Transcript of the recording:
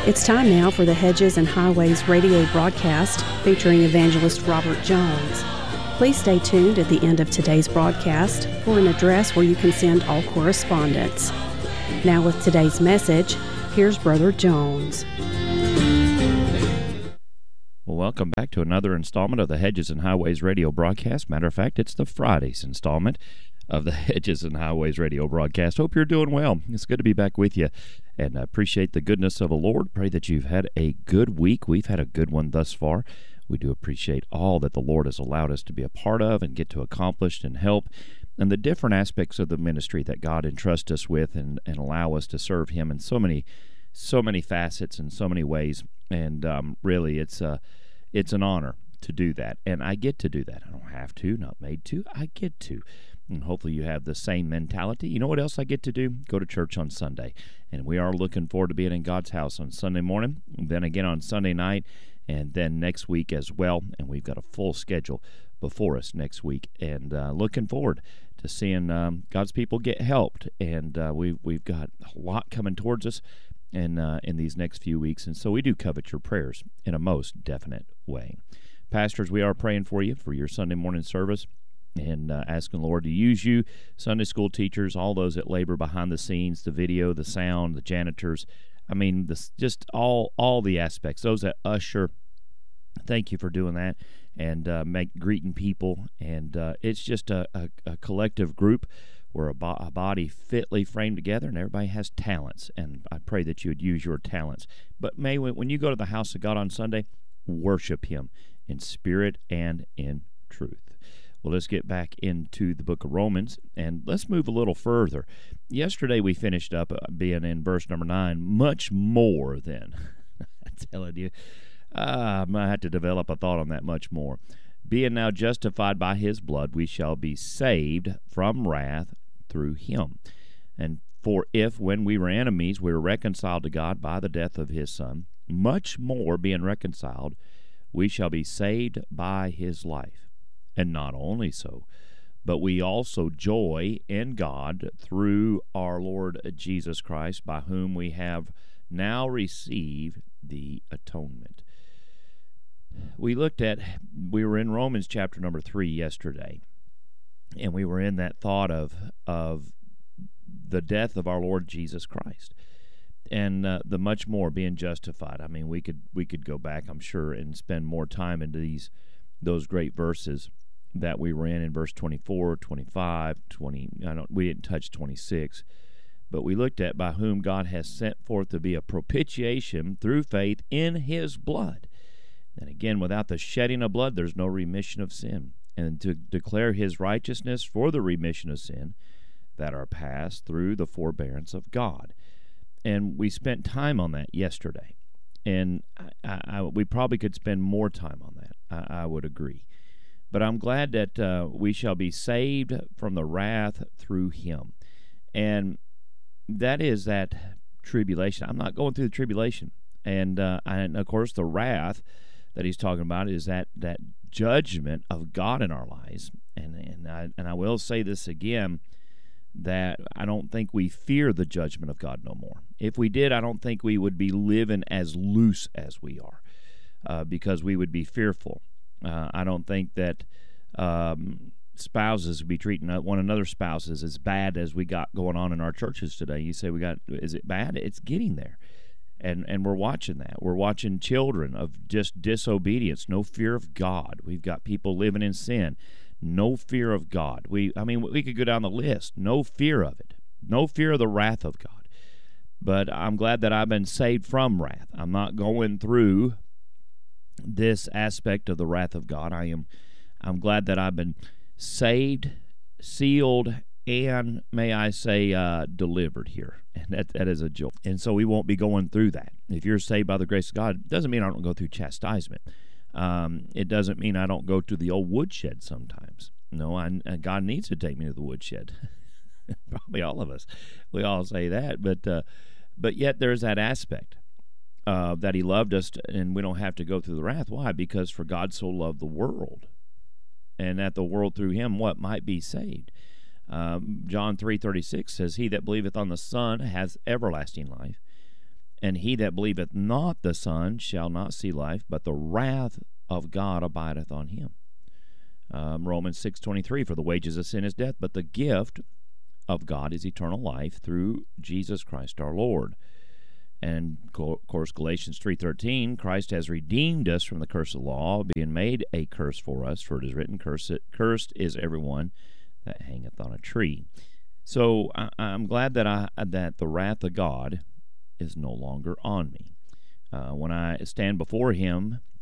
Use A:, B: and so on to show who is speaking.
A: It's time now for the Hedges and Highways radio broadcast featuring evangelist Robert Jones. Please stay tuned at the end of today's broadcast for an address where you can send all correspondence. Now with today's message, here's Brother Jones.
B: Well, welcome back to another installment of the Hedges and Highways radio broadcast. Matter of fact, it's the Friday's installment of the Hedges and Highways radio broadcast. Hope you're doing well. It's good to be back with you, and I appreciate the goodness of the Lord. Pray that you've had a good week. We've had a good one thus far. We do appreciate all that the Lord has allowed us to be a part of and get to accomplish and help, and the different aspects of the ministry that God entrusts us with and allow us to serve Him in so many facets and so many ways. And really, it's an honor to do that, and I get to do that. I don't have to, not made to. I get to. And hopefully you have the same mentality. You know what else I get to do? Go to church on Sunday. And we are looking forward to being in God's house on Sunday morning, and then again on Sunday night, and then next week as well. And we've got a full schedule before us next week, and looking forward to seeing God's people get helped. And we've got a lot coming towards us in these next few weeks, and so we do covet your prayers in a most definite way. Pastors, we are praying for you for your Sunday morning service, and asking the Lord to use you, Sunday school teachers, all those that labor behind the scenes, the video, the sound, the janitors. I mean, just all the aspects. Those that usher, thank you for doing that, and greeting people. And it's just a collective group. We're a body fitly framed together, and everybody has talents. And I pray that you would use your talents. But may, when you go to the house of God on Sunday, worship Him in spirit and in truth. Well, let's get back into the book of Romans, and let's move a little further. Yesterday we finished up being in verse number 9, much more than. I'm telling you, I might have to develop a thought on that much more. Being now justified by His blood, we shall be saved from wrath through Him. And for if, when we were enemies, we were reconciled to God by the death of His Son, much more being reconciled, we shall be saved by His life. And not only so, but we also joy in God through our Lord Jesus Christ, by whom we have now received the atonement. We were in Romans chapter number 3 yesterday, and we were in that thought of the death of our Lord Jesus Christ, and the much more being justified. I mean, we could go back, I'm sure, and spend more time into those great verses that we were in verse 24, 25, 20. We didn't touch 26, but we looked at by whom God has sent forth to be a propitiation through faith in His blood. And again, without the shedding of blood, there's no remission of sin. And to declare His righteousness for the remission of sin that are passed through the forbearance of God. And we spent time on that yesterday. And we probably could spend more time on that. I would agree. But I'm glad that we shall be saved from the wrath through Him. And that is that tribulation. I'm not going through the tribulation. And of course, the wrath that he's talking about is that judgment of God in our lives. And I will say this again, that I don't think we fear the judgment of God no more. If we did, I don't think we would be living as loose as we are, because we would be fearful. I don't think that spouses would be treating one another's spouses as bad as we got going on in our churches today. You say, is it bad? It's getting there. And we're watching that. We're watching children of just disobedience, no fear of God. We've got people living in sin, no fear of God. We could go down the list. No fear of it. No fear of the wrath of God. But I'm glad that I've been saved from wrath. I'm not going through this aspect of the wrath of God. I'm glad that I've been saved, sealed, and may I say delivered here. And that is a joy. And so we won't be going through that. If you're saved by the grace of God, it doesn't mean I don't go through chastisement. It doesn't mean I don't go to the old woodshed sometimes. No, God needs to take me to the woodshed. Probably all of us. We all say that. But yet there's that aspect. That He loved us, and we don't have to go through the wrath. Why? Because for God so loved the world, and that the world through Him might be saved. John 3:36 says, "He that believeth on the Son hath everlasting life, And he that believeth not the Son shall not see life, but the wrath of God abideth on him. Romans 6:23, for the wages of sin is death, but the gift of God is eternal life through Jesus Christ our Lord. And, of course, Galatians 3:13, Christ has redeemed us from the curse of the law, being made a curse for us, for it is written, cursed is everyone that hangeth on a tree. So I'm glad that the wrath of God is no longer on me. When I stand before him